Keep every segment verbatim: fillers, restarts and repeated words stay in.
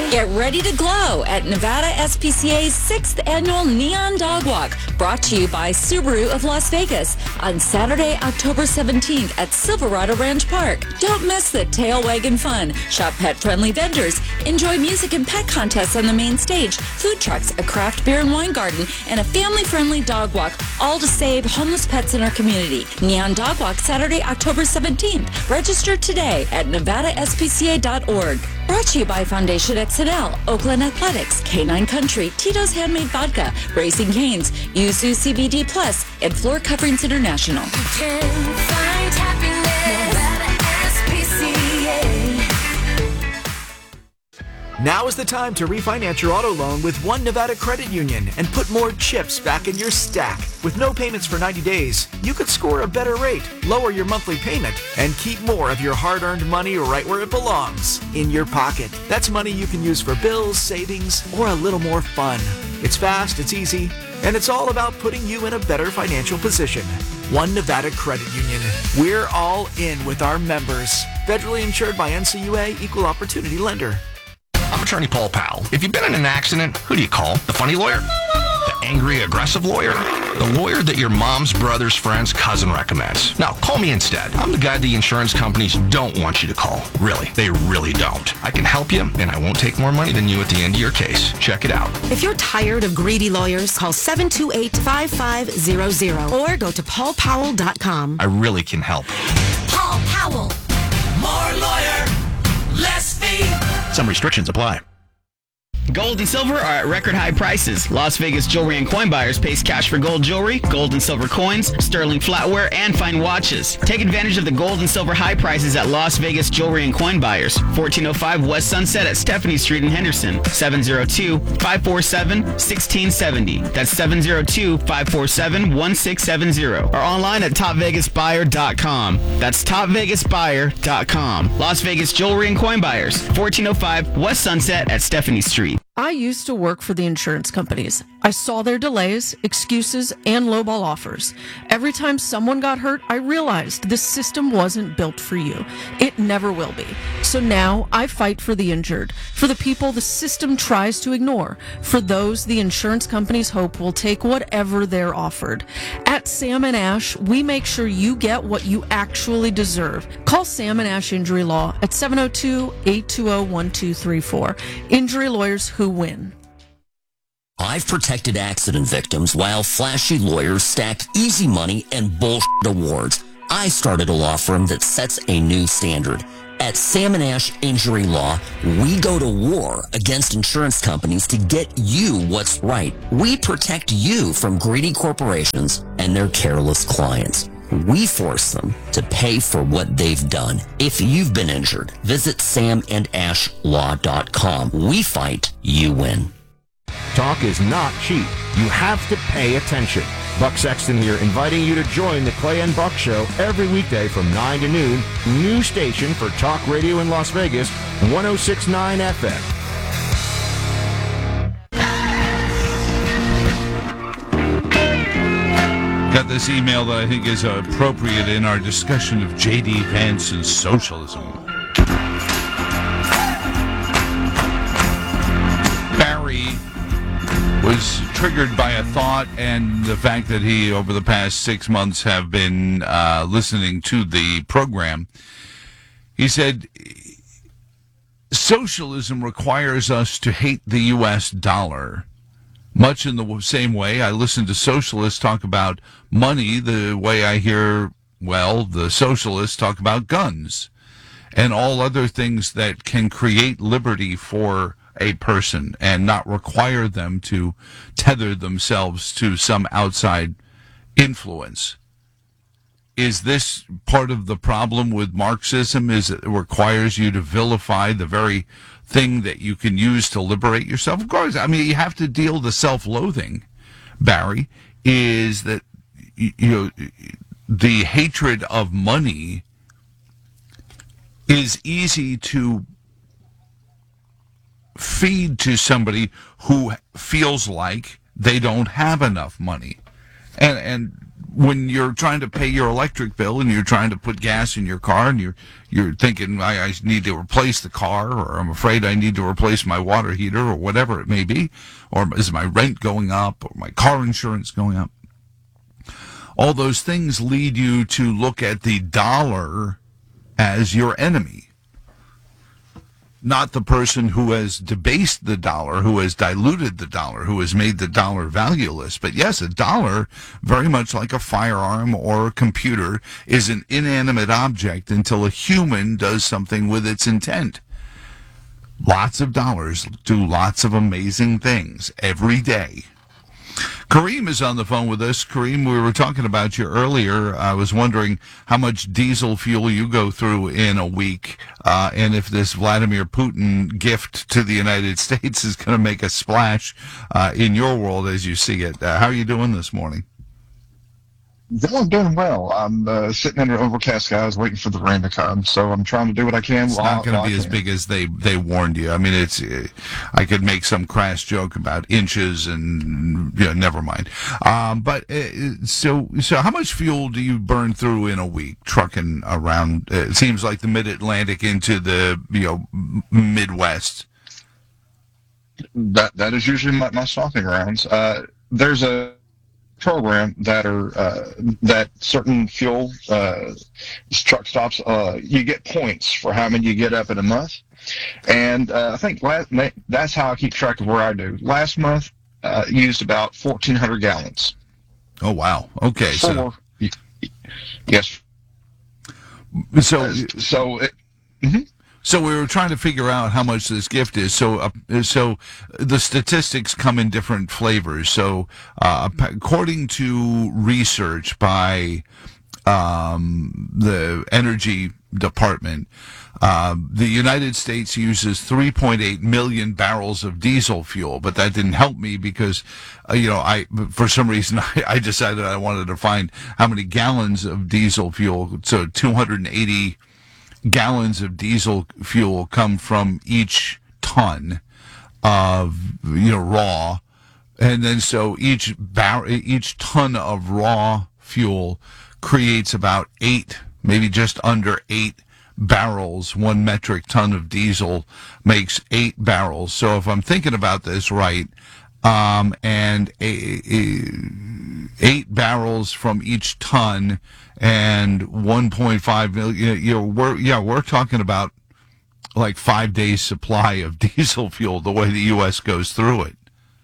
Get ready to glow at Nevada S P C A's sixth Annual Neon Dog Walk, brought to you by Subaru of Las Vegas on Saturday, October seventeenth at Silverado Ranch Park. Don't miss the tail wagging fun. Shop pet-friendly vendors. Enjoy music and pet contests on the main stage, food trucks, a craft beer and wine garden, and a family-friendly dog walk, all to save homeless pets in our community. Neon Dog Walk, Saturday, October seventeenth. Register today at nevada s p c a dot org. Brought to you by Foundation X N L, Oakland Athletics, Canine Country, Tito's Handmade Vodka, Racing Canes, Yuzu C B D Plus, and Floor Coverings International. You can find happiness at S P C A. Now is the time to refinance your auto loan with One Nevada Credit Union and put more chips back in your stack. With no payments for ninety days, you could score a better rate, lower your monthly payment, and keep more of your hard-earned money right where it belongs, in your pocket. That's money you can use for bills, savings, or a little more fun. It's fast, it's easy, and it's all about putting you in a better financial position. One Nevada Credit Union. We're all in with our members. Federally insured by N C U A, Equal Opportunity Lender. I'm Attorney Paul Powell. If you've been in an accident, who do you call? The funny lawyer? The angry, aggressive lawyer? The lawyer that your mom's brother's friend's cousin recommends? No, call me instead. I'm the guy the insurance companies don't want you to call. Really, they really don't. I can help you, and I won't take more money than you at the end of your case. Check it out. If you're tired of greedy lawyers, call seven two eight, five five zero zero or go to paul powell dot com. I really can help. Paul Powell. More lawyer, less fee. Some restrictions apply. Gold and silver are at record high prices. Las Vegas Jewelry and Coin Buyers pays cash for gold jewelry, gold and silver coins, sterling flatware, and fine watches. Take advantage of the gold and silver high prices at Las Vegas Jewelry and Coin Buyers. fourteen oh five West Sunset at Stephanie Street in Henderson. seven oh two, five four seven, one six seven oh. That's seven oh two, five four seven, one six seven oh. Or online at top vegas buyer dot com. That's top vegas buyer dot com. Las Vegas Jewelry and Coin Buyers. fourteen oh five West Sunset at Stephanie Street. I used to work for the insurance companies. I saw their delays, excuses, and lowball offers. Every time someone got hurt, I realized this system wasn't built for you. It never will be. So now I fight for the injured, for the people the system tries to ignore, for those the insurance companies hope will take whatever they're offered. At Sam and Ash, we make sure you get what you actually deserve. Call Sam and Ash Injury Law at seven oh two, eight two oh, one two three four. Injury lawyers who win. I've protected accident victims while flashy lawyers stack easy money and bullshit awards. I started a law firm that sets a new standard. At Sam and Ash Injury Law, we go to war against insurance companies to get you what's right. We protect you from greedy corporations and their careless clients. We force them to pay for what they've done. If you've been injured, visit sam and ash law dot com. We fight, you win. Talk is not cheap. You have to pay attention. Buck Sexton here, inviting you to join the Clay and Buck Show every weekday from nine to noon. New station for talk radio in Las Vegas, one oh six point nine F M. Got this email that I think is appropriate in our discussion of J D. Vance and socialism. Barry was triggered by a thought and the fact that he, over the past six months, have been uh, listening to the program. He said, socialism requires us to hate the U S dollar. Much in the same way I listen to socialists talk about money, the way I hear, well, the socialists talk about guns and all other things that can create liberty for a person and not require them to tether themselves to some outside influence. Is this part of the problem with Marxism? Is it requires you to vilify the very thing that you can use to liberate yourself? Of course. I mean, you have to deal with the self-loathing, Barry, is that, you know, the hatred of money is easy to feed to somebody who feels like they don't have enough money. And, and when you're trying to pay your electric bill and you're trying to put gas in your car and you're you're thinking I, I need to replace the car, or I'm afraid I need to replace my water heater, or whatever it may be, or is my rent going up, or my car insurance going up? All those things lead you to look at the dollar as your enemy. Not the person who has debased the dollar, who has diluted the dollar, who has made the dollar valueless. But yes, a dollar, very much like a firearm or a computer, is an inanimate object until a human does something with its intent. Lots of dollars do lots of amazing things every day. Kareem is on the phone with us. Kareem, we were talking about you earlier. I was wondering how much diesel fuel you go through in a week, uh, and if this Vladimir Putin gift to the United States is going to make a splash uh, in your world as you see it. Uh, how are you doing this morning? I'm doing well. I'm uh, sitting under overcast skies waiting for the rain to come, so I'm trying to do what I can. It's not going to be as big as they, they warned you. I mean, it's. Uh, I could make some crass joke about inches and, you know, never mind. Um, but uh, so so how much fuel do you burn through in a week trucking around? Uh, it seems like the Mid-Atlantic into the, you know, Midwest. That that is usually my, my stopping grounds. Uh, there's a program that are uh, that certain fuel uh, truck stops, uh, you get points for how many you get up in a month, and uh, I think last, that's how I keep track of where I do. Last month, uh, used about fourteen hundred gallons. Oh wow! Okay, For, so yes, so uh, so. It, mm-hmm. So we were trying to figure out how much this gift is. So, uh, so the statistics come in different flavors. So, uh, according to research by um, the Energy Department, uh, the United States uses three point eight million barrels of diesel fuel. But that didn't help me because, uh, you know, I for some reason I, I decided I wanted to find how many gallons of diesel fuel. So, two hundred eighty gallons of diesel fuel come from each ton of, you know, raw, and then so each bar- each ton of raw fuel creates about eight, maybe just under eight barrels. One metric ton of diesel makes eight barrels. So if I'm thinking about this right, um, and a, a, eight barrels from each ton and one point five million, you know, we're, yeah, we're talking about like five days supply of diesel fuel the way the U S goes through it.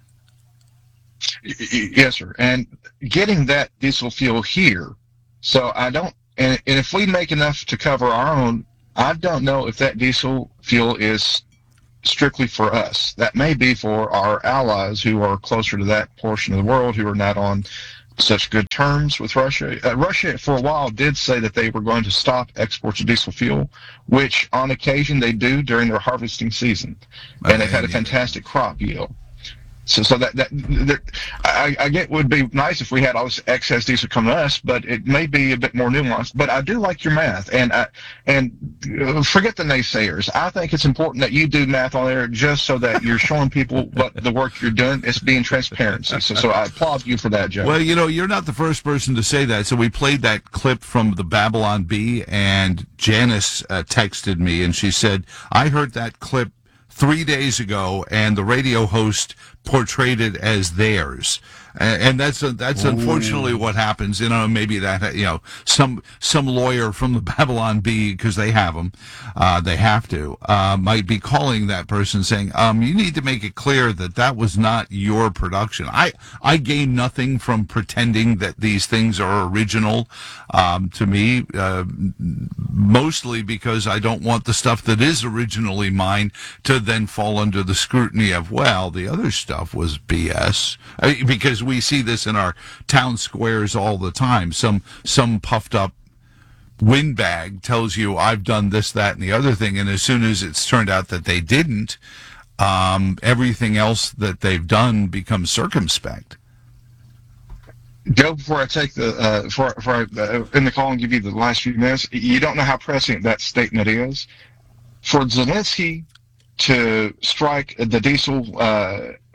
Yes, sir. And getting that diesel fuel here, so I don't, and, and if we make enough to cover our own, I don't know if that diesel fuel is strictly for us. That may be for our allies who are closer to that portion of the world, who are not on such good terms with Russia. Uh, Russia, for a while, did say that they were going to stop exports of diesel fuel, which on occasion they do during their harvesting season, and they've had a fantastic crop yield. So, so that, that, that I, I get would be nice if we had all this excess diesel come to us, but it may be a bit more nuanced. But I do like your math, and I, and forget the naysayers. I think it's important that you do math on there just so that you're showing people what the work you're doing is being transparency. So, so I applaud you for that, Joe. Well, you know, you're not the first person to say that. So we played that clip from the Babylon Bee, and Janice uh, texted me, and she said, I heard that clip three days ago, and the radio host portrayed it as theirs. And that's a, that's Ooh. unfortunately what happens. You know, maybe that, you know, some some lawyer from the Babylon Bee, because they have them, uh, they have to, uh, might be calling that person saying, um, you need to make it clear that that was not your production. I, I gain nothing from pretending that these things are original, um, to me, uh, mostly because I don't want the stuff that is originally mine to then fall under the scrutiny of, well, the other stuff was B S. I mean, because we see this in our town squares all the time. Some some puffed up windbag tells you I've done this, that, and the other thing, and as soon as it's turned out that they didn't, um, everything else that they've done becomes circumspect. Joe, before I take the uh, before, before I uh, in the call and give you the last few minutes, you don't know how prescient that statement is. For Zelensky to strike the diesel uh,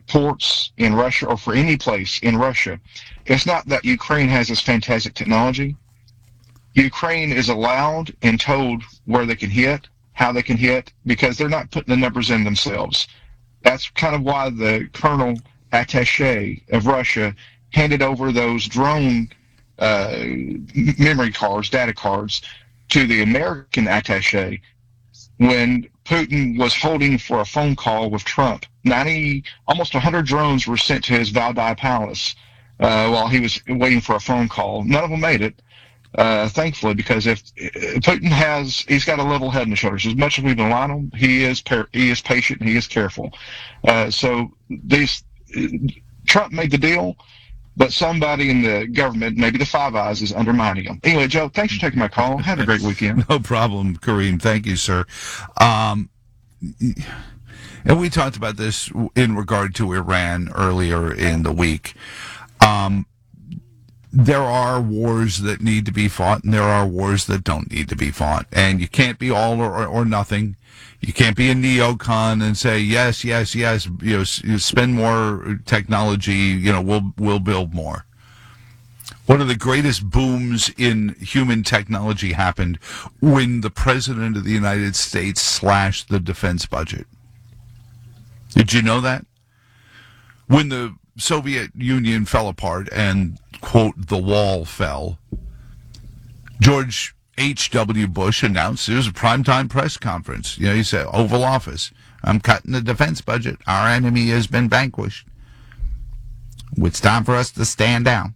ports in Russia or for any place in Russia, it's not that Ukraine has this fantastic technology. Ukraine is allowed and told where they can hit, how they can hit, because they're not putting the numbers in themselves. That's kind of why the colonel attaché of Russia handed over those drone uh, memory cards, data cards, to the American attaché when Putin was holding for a phone call with Trump. ninety, almost one hundred drones were sent to his Valdai Palace uh, while he was waiting for a phone call. None of them made it, uh, thankfully, because if Putin has, he's got a level head on his shoulders. As much as we've been lying on him, he is par- he is patient and he is careful. Uh, so these Trump made the deal, but somebody in the government, maybe the Five Eyes, is undermining him. Anyway, Joe, thanks for taking my call. Have a great weekend. No problem, Kareem. Thank you, sir. Um, and we talked about this in regard to Iran earlier in the week. Um, there are wars that need to be fought, and there are wars that don't need to be fought. And you can't be all or, or nothing. You can't be a neocon and say, yes, yes, yes, you know, s- spend more technology, you know, we'll we'll build more. One of the greatest booms in human technology happened when the President of the United States slashed the defense budget. Did you know that? When the Soviet Union fell apart and, quote, the wall fell, George H W. Bush announced, it was a primetime press conference. You know, he said, Oval Office, I'm cutting the defense budget. Our enemy has been vanquished. It's time for us to stand down.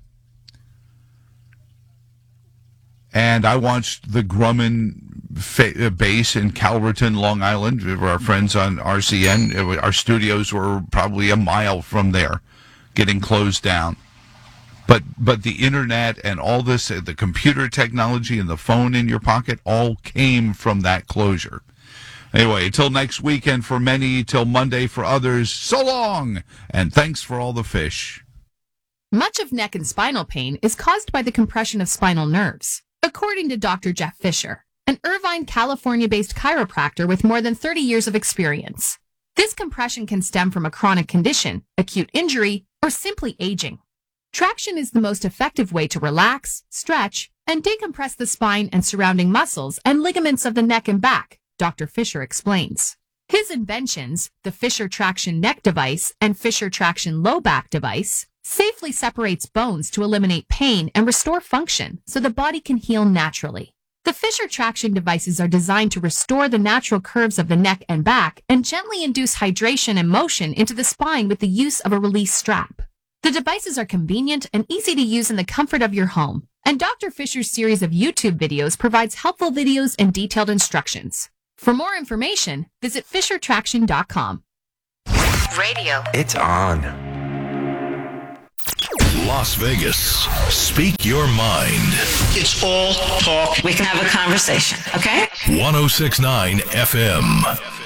And I watched the Grumman fa- base in Calverton, Long Island. Our friends on R C N, our studios were probably a mile from there, getting closed down. But but the internet and all this, the computer technology and the phone in your pocket, all came from that closure. Anyway, until next weekend for many, till Monday for others, so long, and thanks for all the fish. Much of neck and spinal pain is caused by the compression of spinal nerves, according to Doctor Jeff Fisher, an Irvine, California-based chiropractor with more than thirty years of experience. This compression can stem from a chronic condition, acute injury, or simply aging. Traction is the most effective way to relax, stretch, and decompress the spine and surrounding muscles and ligaments of the neck and back, Doctor Fisher explains. His inventions, the Fisher Traction Neck Device and Fisher Traction Low Back Device, safely separates bones to eliminate pain and restore function so the body can heal naturally. The Fisher Traction devices are designed to restore the natural curves of the neck and back and gently induce hydration and motion into the spine with the use of a release strap. The devices are convenient and easy to use in the comfort of your home, and Doctor Fisher's series of YouTube videos provides helpful videos and detailed instructions. For more information, visit fisher traction dot com. Radio. It's on. Las Vegas. Speak your mind. It's all talk. We can have a conversation, okay? one oh six point nine F M.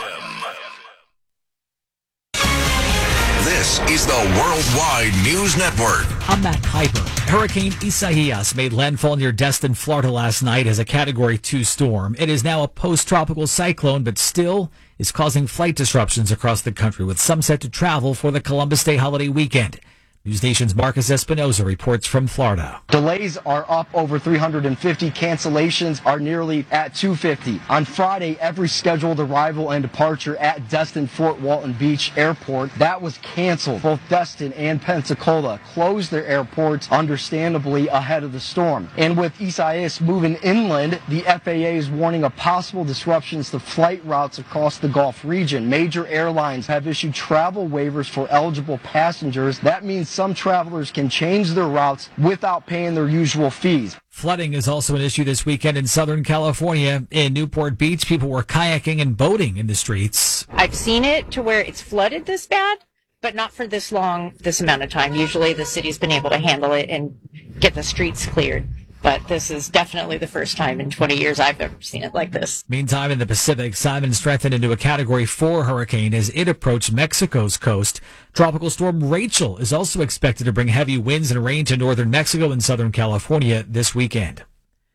This is the Worldwide News Network. I'm Matt Piper. Hurricane Isaias made landfall near Destin, Florida last night as a Category two storm. It is now a post-tropical cyclone, but still is causing flight disruptions across the country, with some set to travel for the Columbus Day holiday weekend. News Nation's Marcus Espinoza reports from Florida. Delays are up over three hundred fifty. Cancellations are nearly at two hundred fifty. On Friday, every scheduled arrival and departure at Destin Fort Walton Beach Airport, that was canceled. Both Destin and Pensacola closed their airports, understandably, ahead of the storm. And with Isaias moving inland, the F A A is warning of possible disruptions to flight routes across the Gulf region. Major airlines have issued travel waivers for eligible passengers. That means some travelers can change their routes without paying their usual fees. Flooding is also an issue this weekend in Southern California. In Newport Beach, people were kayaking and boating in the streets. I've seen it to where it's flooded this bad, but not for this long, this amount of time. Usually the city's been able to handle it and get the streets cleared. But this is definitely the first time in twenty years I've ever seen it like this. Meantime, in the Pacific, Simon strengthened into a Category four hurricane as it approached Mexico's coast. Tropical storm Rachel is also expected to bring heavy winds and rain to northern Mexico and southern California this weekend.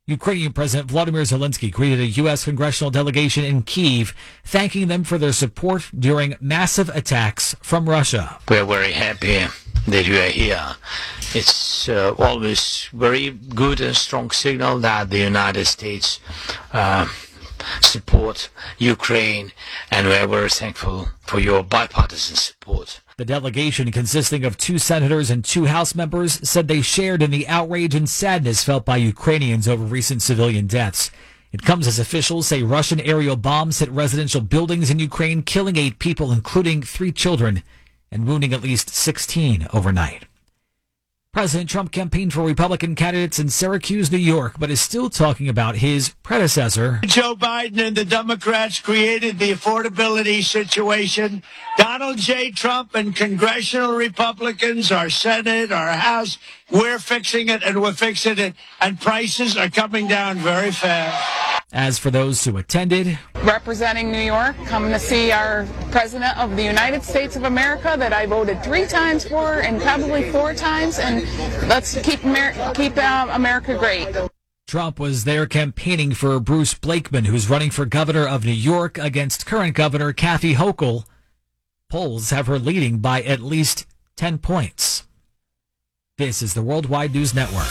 Ukrainian President Vladimir Zelensky greeted a U S congressional delegation in Kyiv, thanking them for their support during massive attacks from Russia. We are very happy that you are here. It's uh, always very good and strong signal that the United States uh, support Ukraine, and we are very thankful for your bipartisan support. The delegation, consisting of two senators and two House members, said they shared in the outrage and sadness felt by Ukrainians over recent civilian deaths. It comes as officials say Russian aerial bombs hit residential buildings in Ukraine, killing eight people, including three children, and wounding at least sixteen overnight. President Trump campaigned for Republican candidates in Syracuse, New York, but is still talking about his predecessor. Joe Biden and the Democrats created the affordability situation. Donald J. Trump and congressional Republicans, our Senate, our House, we're fixing it and we're fixing it. And prices are coming down very fast. As for those who attended, representing New York, coming to see our President of the United States of America that I voted three times for and probably four times, and let's keep Amer- keep uh, America great. Trump was there campaigning for Bruce Blakeman, who's running for governor of New York against current governor Kathy Hochul. Polls have her leading by at least ten points. This is the Worldwide News Network.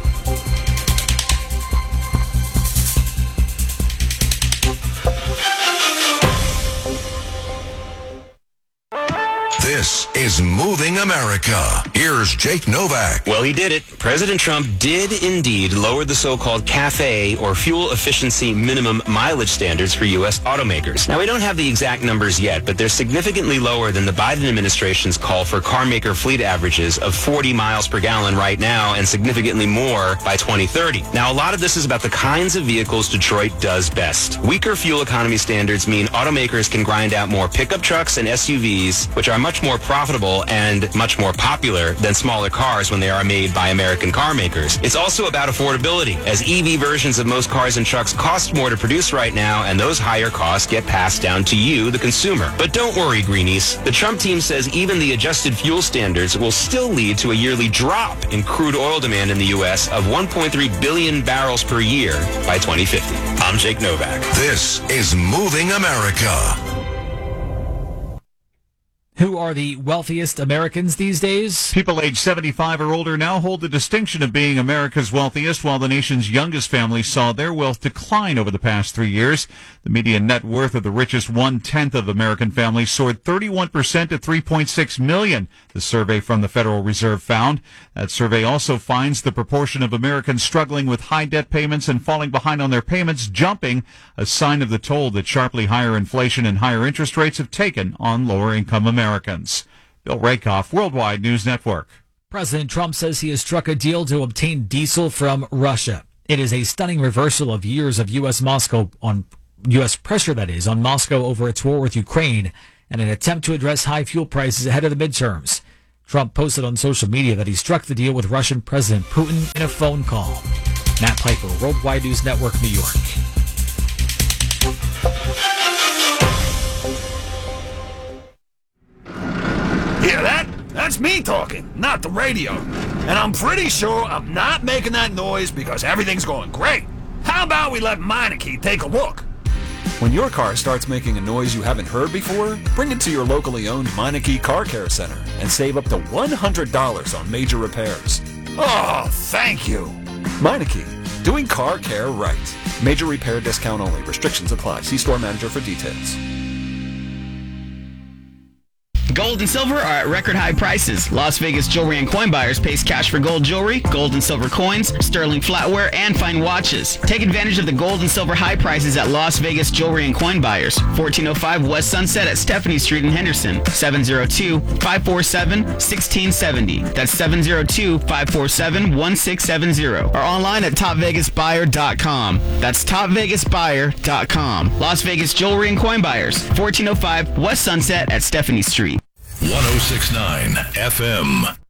This is Moving America. Here's Jake Novak. Well, he did it. President Trump did indeed lower the so-called CAFE, or fuel efficiency minimum mileage standards for U S automakers. Now, we don't have the exact numbers yet, but they're significantly lower than the Biden administration's call for car maker fleet averages of forty miles per gallon right now and significantly more by twenty thirty. Now, a lot of this is about the kinds of vehicles Detroit does best. Weaker fuel economy standards mean automakers can grind out more pickup trucks and S U Vs, which are much more profitable and much more popular than smaller cars when they are made by American car makers. It's also about affordability, as E V versions of most cars and trucks cost more to produce right now, and those higher costs get passed down to you, the consumer. But don't worry, greenies. The Trump team says even the adjusted fuel standards will still lead to a yearly drop in crude oil demand in the U S of one point three billion barrels per year by twenty fifty. I'm Jake Novak. This is Moving America. Who are the wealthiest Americans these days? People age seventy-five or older now hold the distinction of being America's wealthiest, while the nation's youngest families saw their wealth decline over the past three years. The median net worth of the richest one-tenth of American families soared thirty-one percent to three point six million dollars, the survey from the Federal Reserve found. That survey also finds the proportion of Americans struggling with high debt payments and falling behind on their payments jumping, a sign of the toll that sharply higher inflation and higher interest rates have taken on lower-income Americans. Americans. Bill Rakoff, Worldwide News Network. President Trump says he has struck a deal to obtain diesel from Russia. It is a stunning reversal of years of U S Moscow on U S pressure, that is, on Moscow over its war with Ukraine, and an attempt to address high fuel prices ahead of the midterms. Trump posted on social media that he struck the deal with Russian President Putin in a phone call. Matt Piper, Worldwide News Network, New York. Hear that? That's me talking, not the radio. And I'm pretty sure I'm not making that noise because everything's going great. How about we let Meineke take a look? When your car starts making a noise you haven't heard before, bring it to your locally owned Meineke Car Care Center and save up to one hundred dollars on major repairs. Oh, thank you. Meineke, doing car care right. Major repair discount only. Restrictions apply. See store manager for details. Gold and silver are at record high prices. Las Vegas jewelry and coin buyers pays cash for gold jewelry, gold and silver coins, sterling flatware, and fine watches. Take advantage of the gold and silver high prices at Las Vegas jewelry and coin buyers. fourteen oh five West Sunset at Stephanie Street in Henderson. seven oh two, five four seven, one six seven oh. That's seven oh two, five four seven, one six seven oh. Or online at top vegas buyer dot com. That's top vegas buyer dot com. Las Vegas jewelry and coin buyers. fourteen oh five West Sunset at Stephanie Street. one oh six point nine F M.